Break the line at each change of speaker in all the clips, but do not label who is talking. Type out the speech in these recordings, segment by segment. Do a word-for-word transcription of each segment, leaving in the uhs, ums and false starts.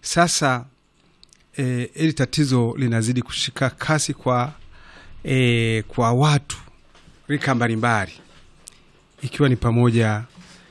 Sasa eh ili tatizo linazidi kushika kasi kwa eh kwa watu rika mbalimbali, ikiwa ni pamoja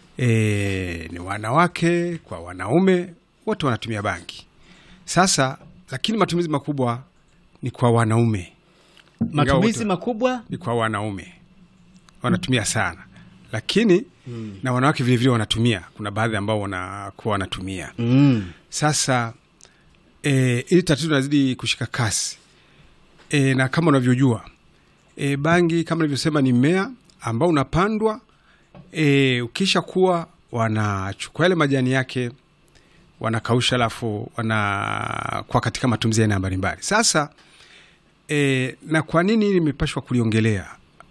e, ni wanawake kwa wanaume, wote wanatumia bangi. Sasa lakini matumizi makubwa ni kwa wanaume.
Matumizi makubwa
ni kwa wanaume. Wanatumia sana. Lakini mm. na wanawake vile vile wanatumia. Kuna baadhi ambao wanakuwa wanatumia.
Mm.
Sasa e, ili tatizo linazidi kushika kasi. E, na kama unavyojua, e, bangi kama nilivyosema ni mmea ambao unapandwa. E, ukisha kuwa wanachukua ile majani yake, wanakausha, alafu wana kwa katika matumizi ya aina mbalimbali. Sasa e, na kwa nini nimepashwa kuliongelea?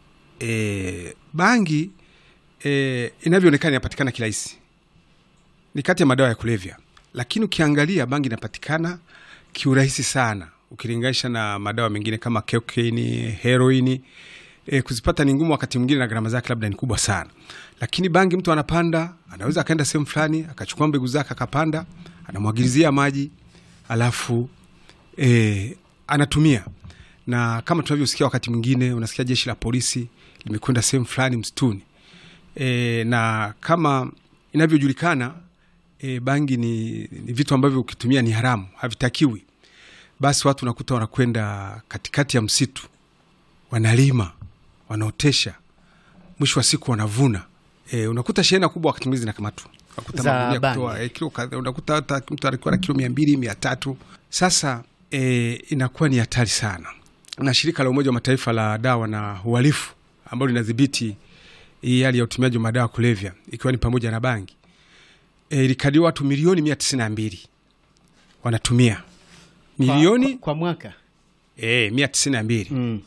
E, bangi e, inavyoonekana inapatikana kirahisi. Ni kati ya madawa ya kulevya. Lakini ukiangalia bangi inapatikana kiurahisi sana ukilinganisha na madawa mengine kama cocaine, heroini. E, kuzipata ni ngumu, wakati mwingine na gharama zake labda ni kubwa sana. Lakini bangi mtu anapanda, anaweza akaenda sehemu fulani, akachukua mbegu zake akapanda, anamwagilizia maji, alafu e, anatumia. Na kama tunavyosikia wakati mwingine unasikia jeshi la polisi limekwenda sehemu fulani msituni. E, na kama inavyojulikana e, bangi ni, ni vitu ambavyo ukitumia ni haramu, havitakiwi. Basi watu unakuta wanakwenda katikati ya msitu, wanalima, wanaotesha, mwisho wa siku wanavuna. E, unakuta shehena kubwa wakati mwingine zinakamatwa. Unakuta magunia kutoa e, kilo kadhaa, unakuta hata mtu alikuwa na kilo mia mbili, mia tatu. Sasa e, inakuwa ni hatari sana. Na shirika la Umoja wa Mataifa la dawa na uhalifu ambalo linadhibiti hii hali ya utumiaji wa madawa kulevya ikiwa ni pamoja na bangi, e, ilikadiria watu milioni mia tisini na mbili wanatumia. Milioni
kwa, kwa, kwa mwaka
eh mia tisini na mbili
mm.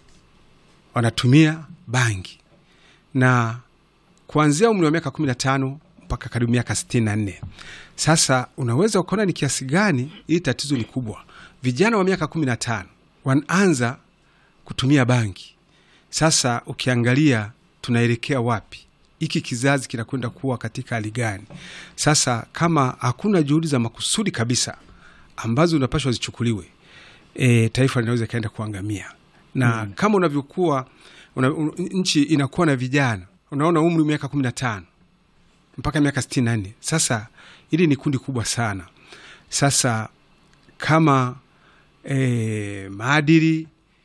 wanatumia bangi. Na kuanzia umri wa miaka kumi na tano mpaka karibu miaka sitini na nne. Sasa unaweza ukaona ni kiasi gani hili tatizo ni kubwa. Vijana wa miaka kumi na tano wanaanza kutumia bangi. Sasa ukiangalia tunaelekea wapi? Hiki kizazi kinakwenda kuwa katika hali gani? Sasa kama hakuna juhudi za makusudi kabisa ambazo unapaswa zichukuliwe, e, taifa linaweza kaenda kuangamia. Na mm. kama unavyokuwa una, un, nchi inakuwa na vijana, unaona umri miaka kumi na tano mpaka miaka sitini na nne. Sasa hili ni kundi kubwa sana. Sasa kama e, maadili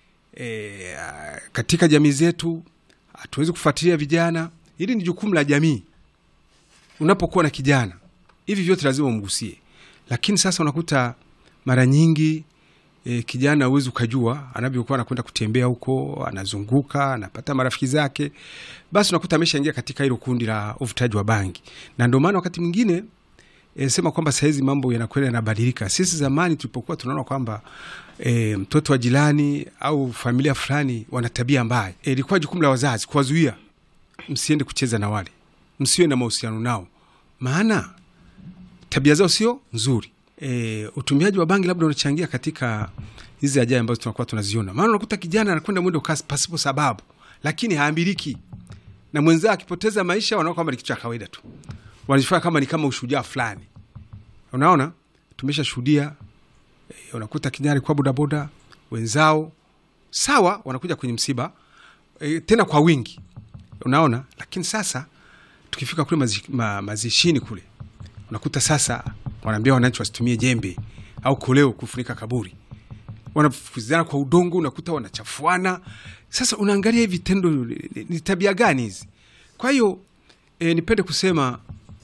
e, katika jamii zetu hatuwezi kufuatilia vijana, hili ni jukumu la jamii. Unapokuwa na kijana, hivi vyote lazima umgusie. Lakini sasa unakuta mara nyingi e, kijana uwezi ukajua anavyokuwa anakwenda kutembea huko, anazunguka, anapata marafiki zake, basi unakuta ameshaingia katika hilo kundi la uvutaji wa bangi. Na ndio maana wakati mwingine e, sema kwamba saizi mambo yanakwenda yanabadilika. Sisi zamani tulipokuwa tunaona kwamba e, mtoto wa jirani au familia fulani wana tabia mbaya, e, ilikuwa jukumu la wazazi kuwazuia, msiende kucheza na wale, msiwe na mahusiano nao, maana tabia zao sio nzuri. E, utumiaji wa bangi labda unachangia katika hizi ajali ambazo tunakuwa tunaziona. Maana unakuta kijana anakwenda mwendo kasi pasipo sababu, lakini haambiliki. Na mwenzake akipoteza maisha wanaona kama ni kitu cha kawaida tu. Wanajifanya kama ni kama ushujaa fulani. Unaona? Tumeshashuhudia e, unakuta kijana kwa bodaboda, wenzao sawa wanakuja kwenye msiba e, tena kwa wingi. Unaona? Lakini sasa tukifika kule mazi, ma, mazishini kule, unakuta sasa wanaambia wananchi wasitumie jembe au koleo kufunika kaburi. Wanafukuzana kwa udongo, unakuta wanachafuana. Sasa unaangalia hivi vitendo ni tabia gani hizi? Kwa hiyo e, nipende kusema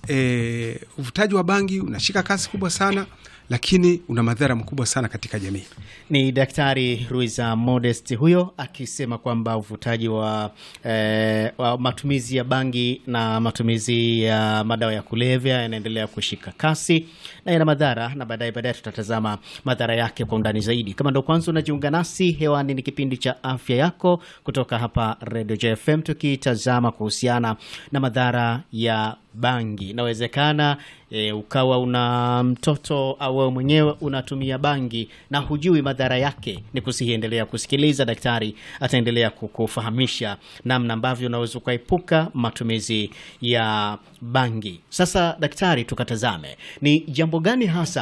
e, uvutaji wa bangi unashika kasi kubwa sana, lakini una madhara makubwa sana katika jamii.
Ni Daktari Ruiza Modest huyo akisema kwamba uvutaji wa, eh, wa matumizi ya bangi na matumizi ya madawa ya kulevya yanaendelea kushika kasi na yana madhara, na baadaye baadaye tutatazama madhara yake kwa undani zaidi. Kama ndo kwanza unajiunga nasi, hewani ni kipindi cha Afya Yako kutoka hapa Radio J F M, tukitazama kuhusiana na madhara ya bangi. Inawezekana e, ukawa una mtoto au wewe mwenyewe unatumia bangi na hujui madhara yake. Ni kusiendelea kusikiliza, daktari ataendelea kukufahamisha namna ambavyo unaweza kuepuka matumizi ya bangi. Sasa daktari, tukatazame ni jambo gani hasa